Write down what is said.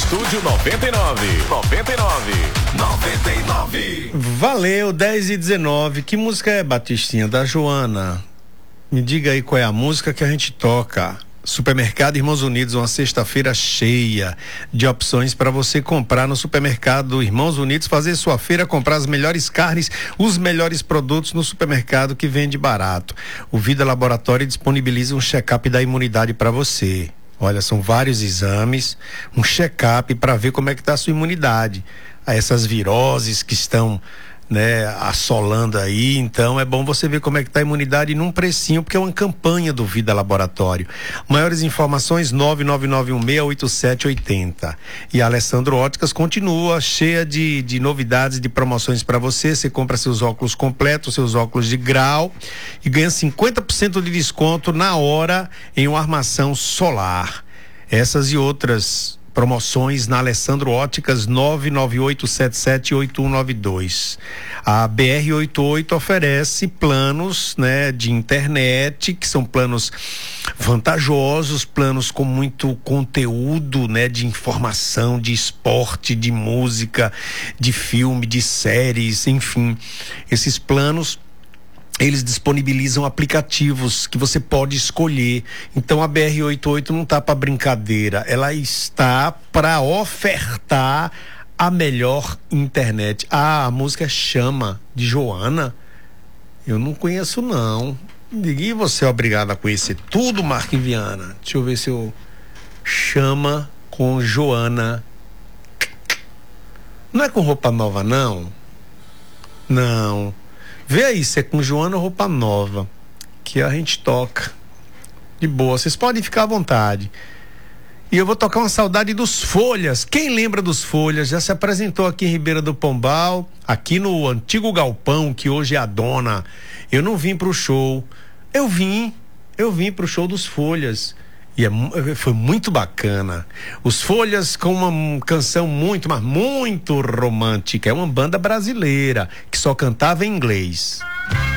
Estúdio 99. Valeu, 10h19. Que música é, Batistinha? Da Joana. Me diga aí qual é a música que a gente toca. Supermercado Irmãos Unidos, uma sexta-feira cheia de opções para você comprar no supermercado Irmãos Unidos, fazer sua feira, comprar as melhores carnes, os melhores produtos no supermercado que vende barato. O Vida Laboratório disponibiliza um check-up da imunidade para você. Olha, são vários exames, um check-up para ver como é que está a sua imunidade. A essas viroses que estão, né, assolando aí, então é bom você ver como é que tá a imunidade num precinho, porque é uma campanha do Vida Laboratório. Maiores informações 999168780. E a Alessandro Óticas continua cheia de novidades, de promoções para você. Você compra seus óculos completos, seus óculos de grau e ganha 50% de desconto na hora em uma armação solar. Essas e outras promoções na Alessandro Óticas 998778192. A BR-88 oferece planos, né, de internet, que são planos vantajosos, planos com muito conteúdo, né, de informação, de esporte, de música, de filme, de séries, enfim. Esses planos, eles disponibilizam aplicativos que você pode escolher. Então a BR-88 não está para brincadeira, ela está para ofertar a melhor internet. A música Chama, de Joana, eu não conheço não. E você é obrigado a conhecer tudo, Marquinhos Viana. Deixa eu ver se eu... Chama com Joana. Não é com Roupa Nova não? Não. Vê aí se é com Joana ou Roupa Nova, que a gente toca de boa, vocês podem ficar à vontade. E eu vou tocar uma saudade dos Folhas. Quem lembra dos Folhas? Já se apresentou aqui em Ribeira do Pombal, aqui no antigo galpão, que hoje é a dona. Eu não vim pro show, eu vim pro show dos Folhas. E foi muito bacana. Os Folhas com uma canção muito, mas muito romântica. É uma banda brasileira que só cantava em inglês.